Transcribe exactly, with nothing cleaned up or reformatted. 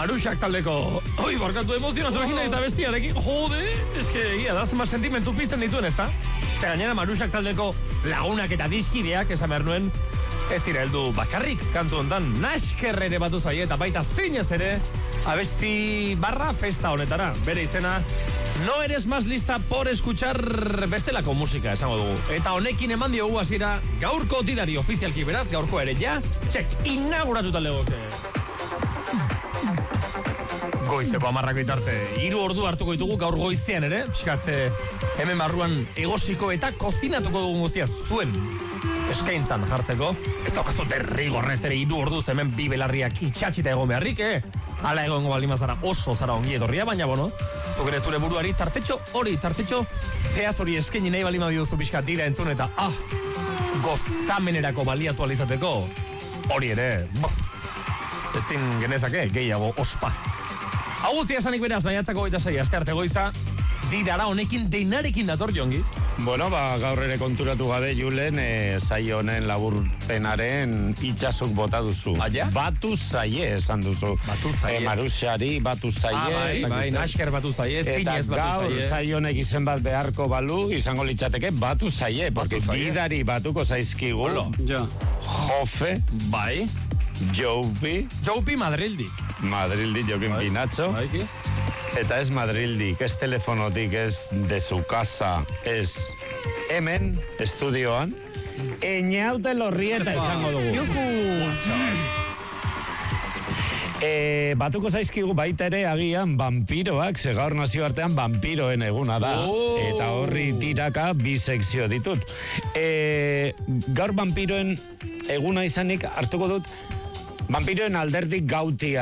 Marusak taldeko. Oi, barkatu emozionatu egin naiz da bestiarekin. Jode, eske egia da, zenbat sentimentu pizten dituen, ezta? Eta gainera Marusak taldeko lagunak eta diskideak esan behar nuen, ez dira heldu bakarrik kantu hontan. Nasker ere batu zaie eta baita zinez ere abesti barra festa honetara. Bere izena, no eres más lista por escuchar bestelako musika, esango dugu. Eta honekin eman diogu hasiera gaurko didari ofizialki, beraz, gaurko ere ja, txek, inauguratu taldegoke. Goizeko amarrako itarte, hiru ordu hartuko ditugu gaur goizean ere, pixkat, hemen barruan egosiko eta kozinatuko dugun guztia zuen eskaintzan jartzeko. Ez daukazu derrigorrez ere hiru orduz hemen bi belarriak itxatxita egon beharrik, eh? Hala egongo balimazara oso zara ongi edorria, baina bono, zuk ere zure buruari tartetxo hori, tartetxo zehaz hori eskaini nahi balima diozu pixkat dira entzun eta ah, gozamenerako baliatu alizateko, hori ere, boh, ezin genezake gehiago ospa. Hau guztia esanik beraz, maiatzako goita sei, aste arte goiza, didara honekin deinarekin dator jongi. Bueno, ba, gaur ere konturatu gabe, Julen, e, saio honen laburpenaren itxasuk bota duzu. Aia? Batu zaie esan duzu. Batu zaie. E, Marusari batu zaie. Ah, bai, bai, nasker batu zaie, zinez batu zaie. Eta gaur saio honek izen bat beharko balu, izango litzateke batu zaie, porque didari batuko zaizkigu. Ja. Jofe. Bai. Joupi. Joupi Madrildik. Madrildik, Joaquin Pinacho. Bai, ki. Eta ez Madrildik, ez telefonotik, ez de su casa, ez hemen, estudioan, Eñaute Lorrieta esango dugu. E, batuko zaizkigu baita ere agian vampiroak, ze gaur nazioartean vampiroen eguna da. Oh. Eta horri tiraka bi sekzio ditut. E, gaur vampiroen eguna izanik hartuko dut vampiroen alderdik gautia.